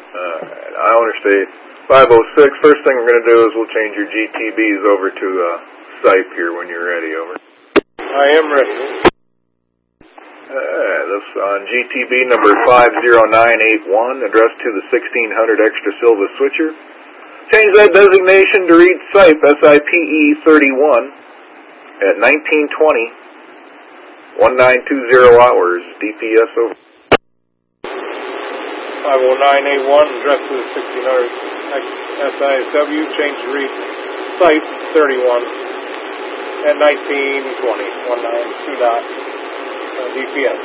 Islander State 506. First thing we're going to do is we'll change your GTBs over to SIPE here when you're ready, over. I am ready. This on GTB number 50981, addressed to the 1600 Extra Silva switcher. Change that designation to read SIPE, SIPE 31, at 1920, 1920 hours, DPS over. 50981, addressed to the 1600 SISW, change to read SIPE 31 at 1920, 192 DPS.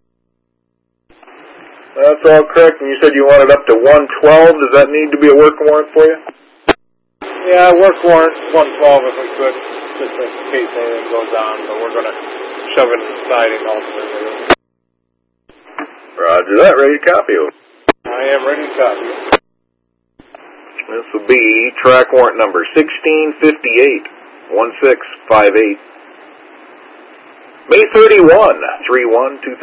That's all correct, and you said you wanted up to 112. Does that need to be a work warrant for you? Yeah, work warrant 112 if we could, just in case anything goes on, but we're going to shove it in the siding ultimately. Roger that. Ready to copy it. I am ready to copy it. This will be track warrant number 1658, 1658. May 31, 3/1/2026,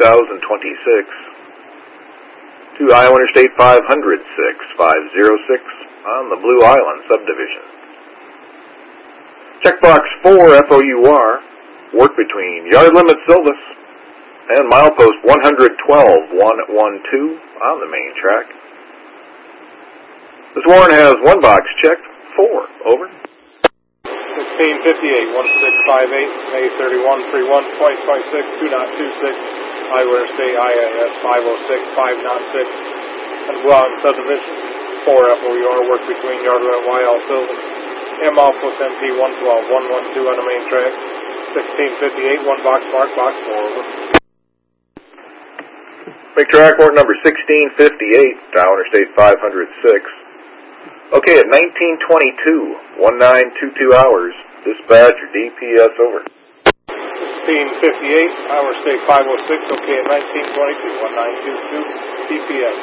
to Islander State 506, 506 on the Blue Island subdivision. Checkbox 4 FOUR, work between yard limit Silvis and milepost 112, 112 on the main track. This warrant has one box checked, 4, over. 1658, 1658, May 31, 3/1/2026, 2.26, Islander State IIS 506, 506, and Blue Island subdivision, 4 FOUR, work between yard limit YL Silva and milepost MT 112, 112 on the main track, 1658, one box mark, box 4, over. Make track warrant number 1658, Islander State 506. Okay, at 1922, 1922 hours, dispatch your DPS over. 1658, Islander State 506, okay, at 1922, 1922 DPS.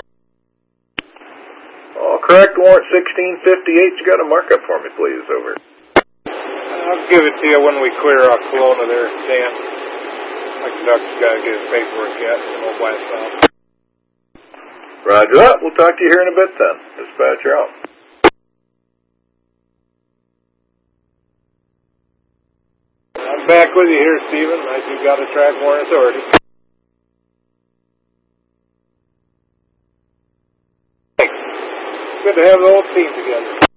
All correct, warrant 1658. You got a markup for me, please, over. I'll give it to you when we clear out Kelowna there, Dan. My conductor's got to get his paperwork yet, and we'll blast out. Roger that. We'll talk to you here in a bit then. Dispatcher out. I'm back with you here, Stephen. I do got a track warrant authority. Thanks. Good to have the whole team together.